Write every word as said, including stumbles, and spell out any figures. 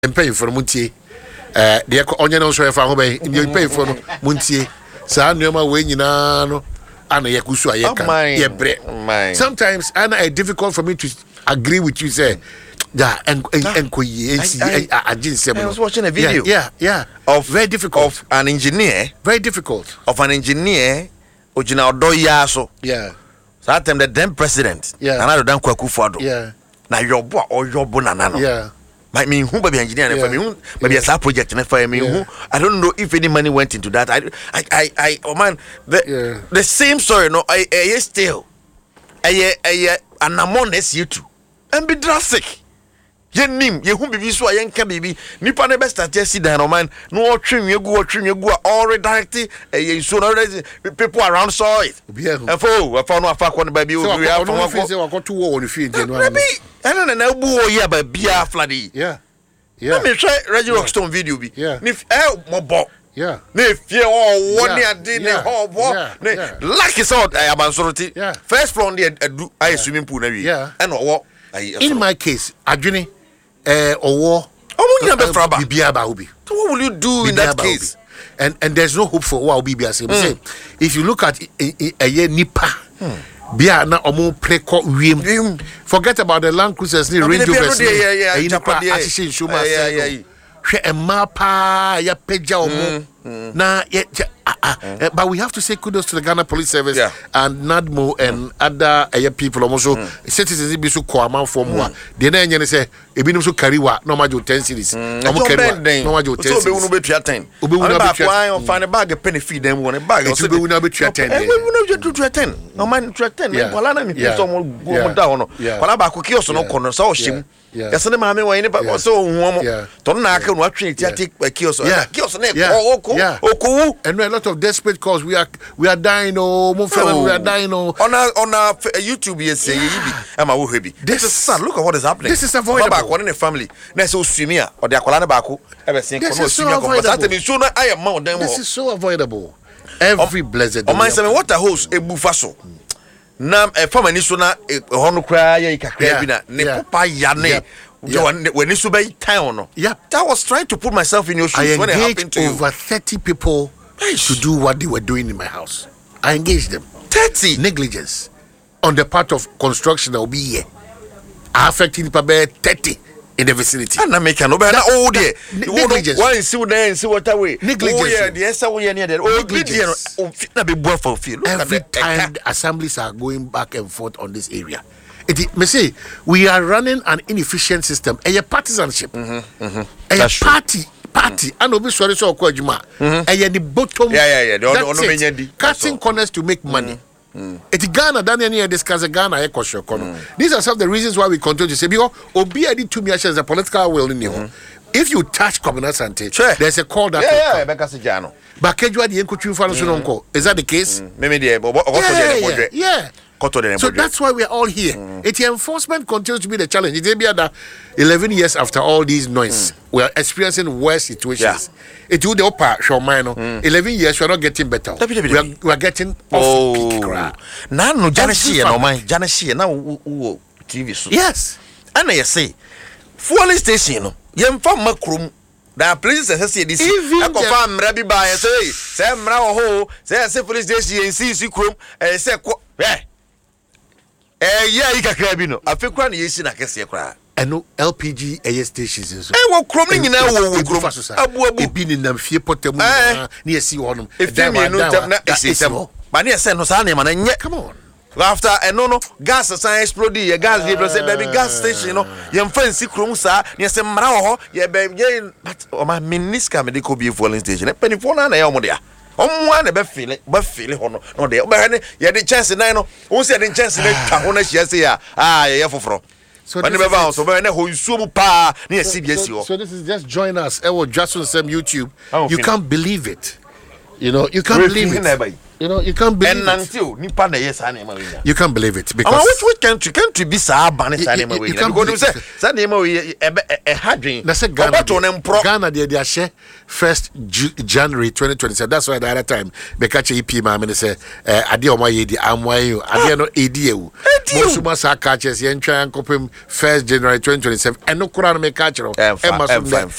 and pay for Muntie. Uh, the onion so if I obey, you pay for Muntie. San Yama Waynano, Anna Yakusu, Ayaka. Sometimes, Anna, it's difficult for me to agree with you, say. Yeah, and and I was watching a video. Yeah, yeah, of very difficult of an engineer. Very difficult of an engineer. Ojina Odoyaso. Yeah. So that time the then president. Yeah. And I don't Kwaku Fado. Yeah. Now your boy or your bonanano. Yeah. I mean, who be engineer for me? Maybe a project for me. Who I don't know if any money went into that. I, I, I, I oh man, the yeah. the same story. No, I, I still, I, I, and I'm on this you too, and be drastic. Ye nim ye hu bibi so ayen ka bibi nipa ne best start see dan no man no twem ye go twem ye go all redirect eh so no people around saw it and for we for no afa ko no ba bi o we afa ko fi say we go to war on fi je no na bi ena na na bu o ye ba bia fladi yeah yeah let me try Reggie Rockstone video bi ni eh mo bo yeah ne fie o woni ade ne ho bo ne like is out abansoroti first floor dey adu I swimming pool na wi and owo in my case adwene eh owo omunya be fraba bibia ba obi. So what will you do in that case? And and there's no hope for what obi bia say. Say if you look at a year nipa bia na omo preko wiem, forget about the Land Cruisers ni Range Rovers ni nipa asisi nsuma say hwe emma pa ya peja omo na uh, but we have to say kudos to the Ghana Police Service yeah. and NADMO and mm. other uh, people also mm. citizens be so kwama form wa de na enye say ebi so carry wa no majo ten series omo carry no majo ten series so be unu be tua ten obe unu be tua on find bag penny feed them one bag so be unu be tua ten e unu be tua ten no man tua ten kwala na mi so mo go da hono kwala ba ko kioso no kono so shim yes na ma me wa ni ba so hu mo to na aka no atwe ti ati kioso kioso na ko ko oku and a lot of desperate calls we are we are dying oh mo fella we are dying oh on a, on a, YouTube you say am I wo hebi this is sad look at what is happening this is avoidable back one in the family na so swim here or the akwala na ba ko e be sin ko no swim ko that me so na I am more than this is so avoidable every blessed o man say water hose ebu fa so na e fama ni so na hono kra ya ikakra bi na ne papa ya ne when you subay town yeah that was trying to put myself in your shoes I when it happened to over you. thirty people to do what they were doing in my house. I engaged them. thirty negligence on the part of construction that will be here affecting people thirty in the vicinity. And I make an over oh dear negligence. Why is you there and see what away negligence? Oh yeah, the S O near there. Oh negligence. Every time the assemblies are going back and forth on this area. It me say we are running an inefficient system. A partisanship. Mm-hmm, mm-hmm. A party party. Mm-hmm. And obi sorry so ko adwuma. A the bottom. Yeah yeah yeah. The ono menya di. Cutting corners to make money. It Ghana Daniel near discuss Ghana e kwasho kono. These are some of the reasons why we continue to say because obi adi to me as a political will in here. If you touch Communal Sante, sure. There's a call that yeah, yeah, because Jano. But Kejua the Enkutu Fano Sunonko. Is that the case? Maybe yeah, yeah. So that's why we are all here. Mm. It enforcement continues to be the challenge. It may be that eleven years after all these noise, mm. we are experiencing worse situations. Yeah. It will the upper show minor. Eleven years we are not getting better. We are, we are getting off peak. Now no Janishi no man Janishi now T V. Yes. And I say, fueling station. Yem from Macrum. There are places that say this. I go farm Rabbi by and say, say Mra ho, say say police station and see Crum and say eh. Eh yeah, you can crabino. I feel crying yes in a case cry. And no L P G A stations. Eh, what crumbling in our group? Abu Abu been in them fear potem near see on. If you know, but near send us animal and yet come on. After and no no gas sign explode your gas people say baby gas station you know you fancy crum sir you say mra ho you baby but o ma miniska me de ko be fueling station penny for na na ya omo dia omo na be feel be feel ho no no de be ne ye de chance nine no won say de chance na twa ho na hia say ya ah ye foforo so when be bounce so be na ho nsuo mu pa na ya C B S ho so this is just join us e wo Jason Sam YouTube you can't believe it you know you can't believe it. You know, you can't believe it. You can't believe it because which which country country be sa ban sa name we. Because say sa name we e hadwen. Na say Ghana. Ghana they they share first January twenty twenty-seven. That's why the other time be catch E P ma me say eh ade o ma ye di amwa you. Ade no edi ewu. Mo suma sa catches ye ntwa nkopem first January twenty twenty-seven. And no kura no me catch no. E ma so